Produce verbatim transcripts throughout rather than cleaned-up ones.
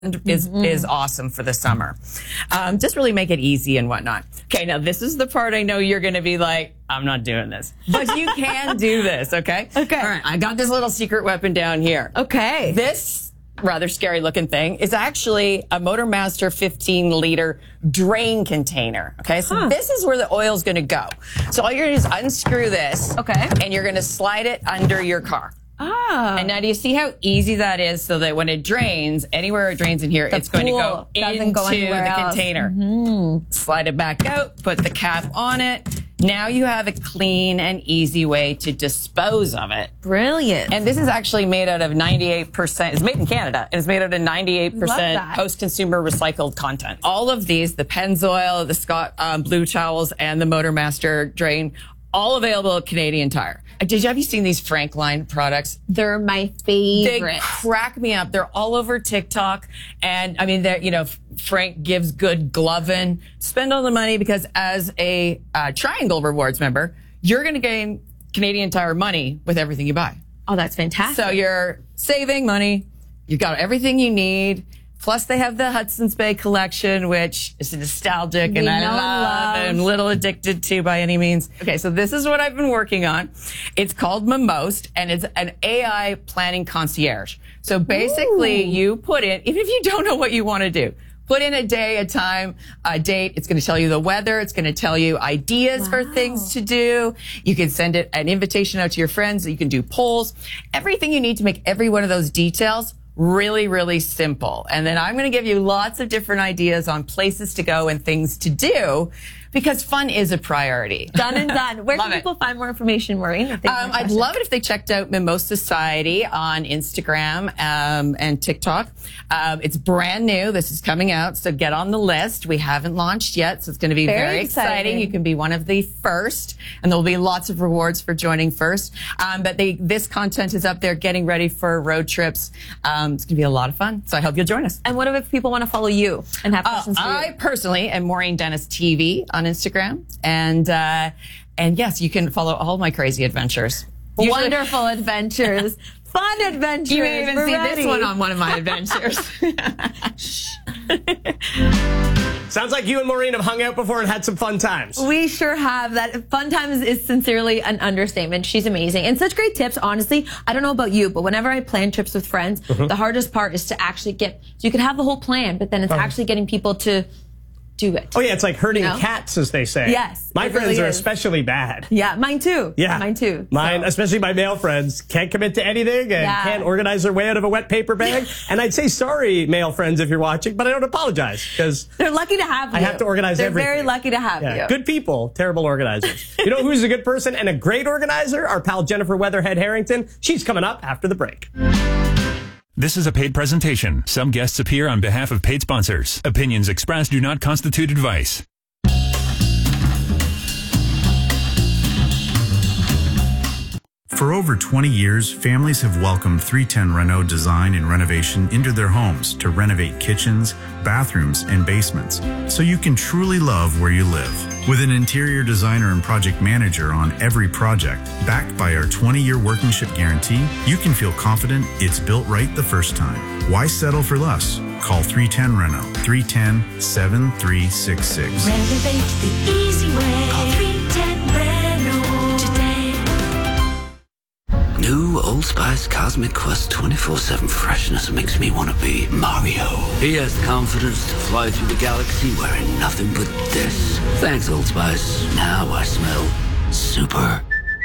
is mm-hmm. is awesome for the summer. Um, just really make it easy and whatnot. Okay, now this is the part I know you're going to be like, I'm not doing this. But you can do this, okay? Okay. All right, I got this little secret weapon down here. Okay. This rather scary looking thing is actually a MotorMaster fifteen liter drain container. Okay, so huh. this is where the oil is going to go. So all you're going to do is unscrew this. Okay. And you're going to slide it under your car. Ah. And now do you see how easy that is so that when it drains, anywhere it drains in here, the it's going to go into go the else. container. Mm-hmm. Slide it back out, put the cap on it. Now you have a clean and easy way to dispose of it. Brilliant. And this is actually made out of ninety-eight percent, it's made in Canada, and it's made out of ninety-eight percent post-consumer recycled content. All of these, the Pennzoil, the Scott um, Blue Towels, and the MotorMaster Drain, all available at Canadian Tire. Did you, have you seen these Frank line products? They're my favorite. They crack me up. They're all over TikTok. And I mean, they're, you know, Frank gives good gloving. Spend all the money because as a uh, Triangle Rewards member, you're going to gain Canadian Tire money with everything you buy. Oh, that's fantastic. So you're saving money. You've got everything you need. Plus, they have the Hudson's Bay collection, which is nostalgic, and I love, love and I'm a little addicted to by any means. Okay, so this is what I've been working on. It's called Mimost, and it's an A I planning concierge. So basically, Ooh. you put in, even if you don't know what you want to do, put in a day, a time, a date. It's going to tell you the weather. It's going to tell you ideas wow. for things to do. You can send it an invitation out to your friends. You can do polls. Everything you need to make every one of those details really, really simple. And then I'm going to give you lots of different ideas on places to go and things to do because fun is a priority. Done and done. Where love can people it. find more information, Maureen? Um, I'd love it if they checked out Mimost Society on Instagram um, and TikTok. Um, it's brand new. This is coming out, so get on the list. We haven't launched yet, so it's going to be very, very exciting. exciting. You can be one of the first, and there'll be lots of rewards for joining first. Um, but they, this content is up there getting ready for road trips. Um, it's going to be a lot of fun, so I hope you'll join us. And what if people want to follow you and have questions uh, for you? I personally am Maureen Dennis T V on Instagram, and uh, and yes, you can follow all my crazy adventures. Usually, wonderful adventures, fun adventures. You may even We're see ready. this one on one of my adventures. Sounds like you and Maureen have hung out before and had some fun times. We sure have. That fun times is sincerely an understatement. She's amazing. And such great tips. Honestly, I don't know about you, but whenever I plan trips with friends, mm-hmm. the hardest part is to actually get, so you can have the whole plan, but then it's uh-huh. actually getting people to do it. Oh yeah, it's like herding you know? cats, as they say. Yes. My friends really are is. especially bad. Yeah, mine too. Yeah. Mine too. Mine, so. especially my male friends, can't commit to anything and yeah. can't organize their way out of a wet paper bag. And I'd say sorry, male friends, if you're watching, but I don't apologize because they're lucky to have you. I have to organize they're everything. They're very lucky to have yeah. you. Good people, terrible organizers. You know who's a good person and a great organizer? Our pal Jennifer Weatherhead Harrington. She's coming up after the break. This is a paid presentation. Some guests appear on behalf of paid sponsors. Opinions expressed do not constitute advice. For over twenty years, families have welcomed three ten Renault design and renovation into their homes to renovate kitchens, bathrooms, and basements, so you can truly love where you live. With an interior designer and project manager on every project, backed by our twenty-year workmanship guarantee, you can feel confident it's built right the first time. Why settle for less? Call three ten Renault, three one zero, seven three six six. Renovate the easy way. Call three ten Renault today. New Old Spice Cosmic Quest twenty-four seven freshness makes me want to be Mario. He has the confidence to fly through the galaxy wearing nothing but this. Thanks, Old Spice. Now I smell super.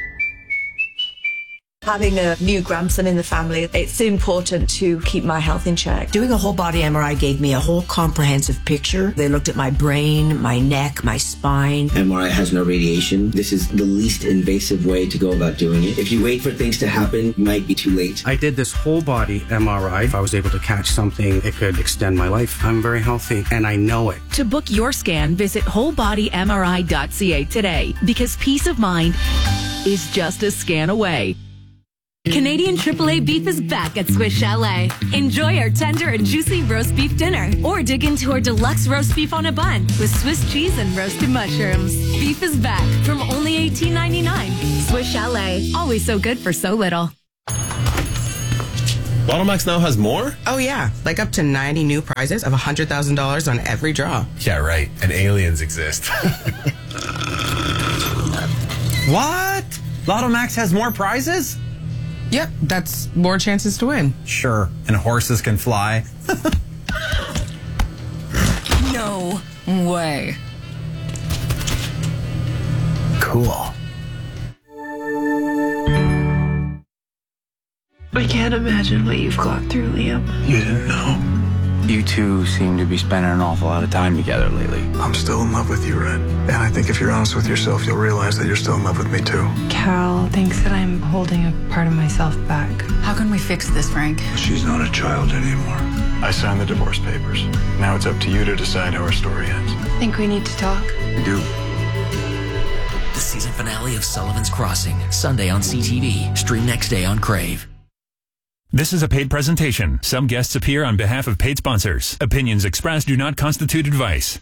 Having a new grandson in the family, it's important to keep my health in check. Doing a whole body M R I gave me a whole comprehensive picture. They looked at my brain, my neck, my spine. M R I has no radiation. This is the least invasive way to go about doing it. If you wait for things to happen, you might be too late. I did this whole body M R I. If I was able to catch something, it could extend my life. I'm very healthy, and I know it. To book your scan, visit whole body M R I dot C A today, because peace of mind is just a scan away. Canadian triple A beef is back at Swiss Chalet. Enjoy our tender and juicy roast beef dinner, or dig into our deluxe roast beef on a bun with Swiss cheese and roasted mushrooms. Beef is back from only eighteen ninety-nine. Swiss Chalet, always so good for so little. Lottomax now has more? Oh, yeah. Like up to ninety new prizes of one hundred thousand dollars on every draw. Yeah, right. And aliens exist. What? Lottomax has more prizes? Yep, that's more chances to win. Sure. And horses can fly. No way. Cool. I can't imagine what you've gone through, Liam. You didn't know. You two seem to be spending an awful lot of time together lately. I'm still in love with you, Red. And I think if you're honest with yourself, you'll realize that you're still in love with me, too. Cal thinks that I'm holding a part of myself back. How can we fix this, Frank? She's not a child anymore. I signed the divorce papers. Now it's up to you to decide how our story ends. Think we need to talk? We do. The season finale of Sullivan's Crossing, Sunday on C T V. Stream next day on Crave. This is a paid presentation. Some guests appear on behalf of paid sponsors. Opinions expressed do not constitute advice.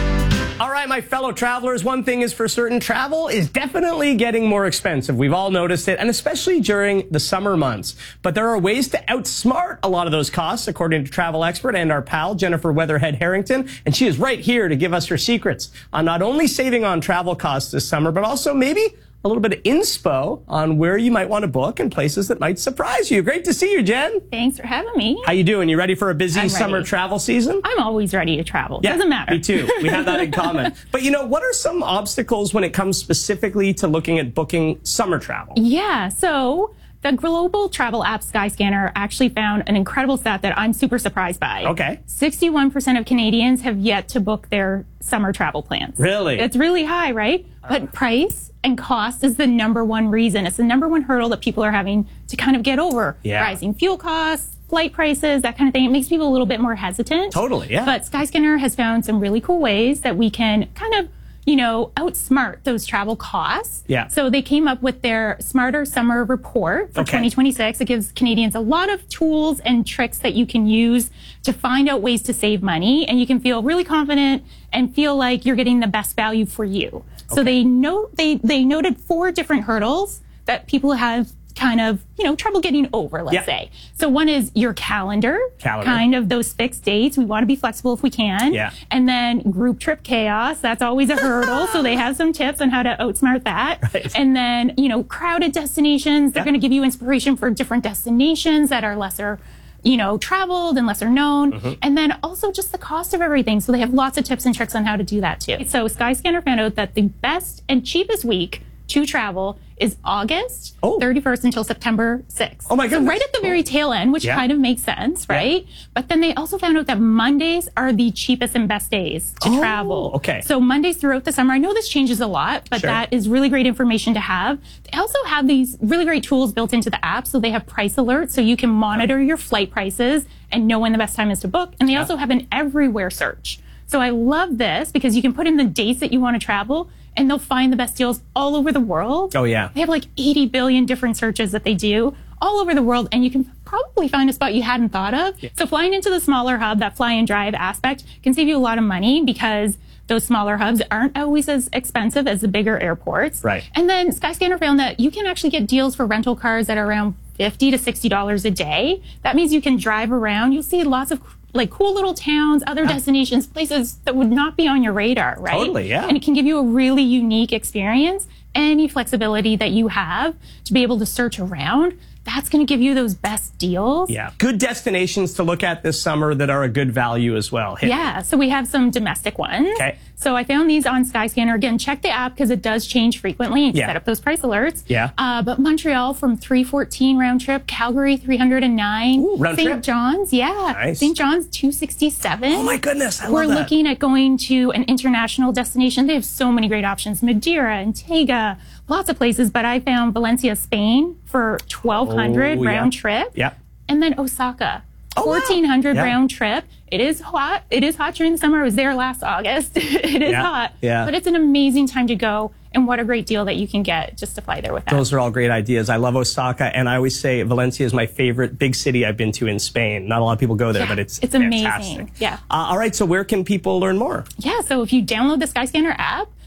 All right, my fellow travelers, one thing is for certain, travel is definitely getting more expensive. We've all noticed it, and especially during the summer months. But there are ways to outsmart a lot of those costs, according to travel expert and our pal, Jennifer Weatherhead Harrington, and she is right here to give us her secrets on not only saving on travel costs this summer, but also maybe a little bit of inspo on where you might want to book and places that might surprise you. Great to see you, Jen. Thanks for having me. How you doing? You ready for a busy I'm summer ready. travel season? I'm always ready to travel. Yeah, Doesn't matter. Me too. We have that in common. But you know, what are some obstacles when it comes specifically to looking at booking summer travel? Yeah, so the global travel app Skyscanner actually found an incredible stat that I'm super surprised by. Okay. sixty-one percent of Canadians have yet to book their summer travel plans. Really? It's really high, right? But price and cost is the number one reason. It's the number one hurdle that people are having to kind of get over. Yeah. Rising fuel costs, flight prices, that kind of thing. It makes people a little bit more hesitant. Totally, yeah. But Skyscanner has found some really cool ways that we can kind of, you know, outsmart those travel costs. Yeah. So they came up with their Smarter Summer Report for Okay. twenty twenty-six. It gives Canadians a lot of tools and tricks that you can use to find out ways to save money, and you can feel really confident and feel like you're getting the best value for you. So they know they they noted four different hurdles that people have kind of, you know, trouble getting over, let's Yeah. say. So one is your calendar, Calendar. kind of those fixed dates. We want to be flexible if we can. Yeah. And then group trip chaos. That's always a hurdle. So they have some tips on how to outsmart that. Right. And then, you know, crowded destinations. They're Yeah. going to give you inspiration for different destinations that are lesser, you know, traveled and lesser known. Mhm. And then also just the cost of everything. So they have lots of tips and tricks on how to do that too. So Skyscanner found out that the best and cheapest week to travel is August thirty-first until September sixth. Oh my So goodness. right at the very tail end, which Yeah. kind of makes sense, right? But then they also found out that Mondays are the cheapest and best days to Oh, travel. okay. So Mondays throughout the summer, I know this changes a lot, but Sure. that is really great information to have. They also have these really great tools built into the app. So they have price alerts, so you can monitor your flight prices and know when the best time is to book. And they also have an everywhere search. So I love this because you can put in the dates that you want to travel and they'll find the best deals all over the world. Oh, yeah. They have like eighty billion different searches that they do all over the world, and you can probably find a spot you hadn't thought of. Yeah. So flying into the smaller hub, that fly and drive aspect, can save you a lot of money because those smaller hubs aren't always as expensive as the bigger airports. Right. And then Skyscanner found that you can actually get deals for rental cars that are around fifty to sixty dollars a day. That means you can drive around. You'll see lots of like cool little towns, other destinations, places that would not be on your radar, right? Totally, yeah. And it can give you a really unique experience. Any flexibility that you have to be able to search around, that's going to give you those best deals. Yeah. Good destinations to look at this summer that are a good value as well. Hit me. Yeah, so we have some domestic ones. Okay. So I found these on Skyscanner. Again, check the app because it does change frequently and Yeah. set up those price alerts. Yeah. Uh, but Montreal from three fourteen round trip, Calgary three hundred nine, Ooh, round Saint trip? John's, yeah, Nice. Saint John's two sixty-seven. Oh my goodness, I love We're that. looking at going to an international destination. They have so many great options: Madeira, Antigua, lots of places. But I found Valencia, Spain for twelve hundred Oh, yeah. round trip. Yeah. And then Osaka, Oh, wow. fourteen hundred Yeah. round trip. It is hot. It is hot during the summer. I was there last August. it is Yeah, hot. yeah. But it's an amazing time to go. And what a great deal that you can get just to fly there with that. Those are all great ideas. I love Osaka, and I always say Valencia is my favorite big city I've been to in Spain. Not a lot of people go there, Yeah, but it's, it's fantastic. amazing. Yeah. Uh, all right, so where can people learn more? Yeah. So if you download the Skyscanner app,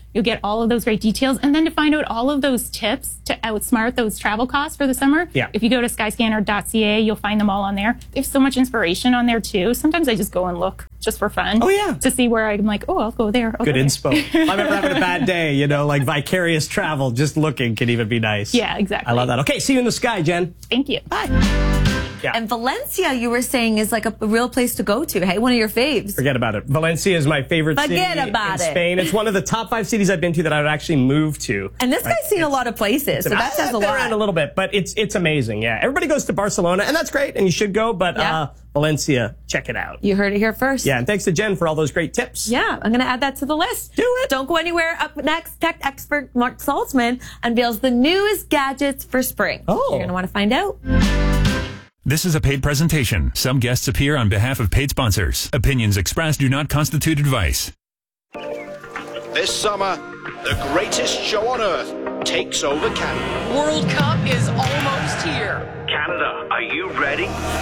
You'll get all of those great details. And then to find out all of those tips to outsmart those travel costs for the summer, Yeah. if you go to skyscanner dot c a, you'll find them all on there. There's so much inspiration on there too. Sometimes I just go and look just for fun. Oh, yeah. To see where I'm like, oh, I'll go there. I'll Good go inspo. there. If I'm ever having a bad day, you know, like vicarious travel, just looking can even be nice. Yeah, exactly. I love that. Okay, see you in the sky, Jen. Thank you. Bye. Yeah. And Valencia, you were saying, is like a, a real place to go to. Hey, one of your faves. Forget about it. Valencia is my favorite Forget city about in it. Spain. It's one of the top five cities I've been to that I would actually move to. And this Like, guy's seen a lot of places, so that says a I've been lot. around a little bit, but it's it's amazing. Yeah, everybody goes to Barcelona, and that's great, and you should go. But Yeah. uh, Valencia, check it out. You heard it here first. Yeah, and thanks to Jen for all those great tips. Yeah, I'm going to add that to the list. Do it. Don't go anywhere. Up next, tech expert Mark Saltzman unveils the newest gadgets for spring. Oh. You're going to want to find out. This is a paid presentation. Some guests appear on behalf of paid sponsors. Opinions expressed do not constitute advice. This summer, the greatest show on earth takes over Canada. World Cup is almost here. Canada, are you ready?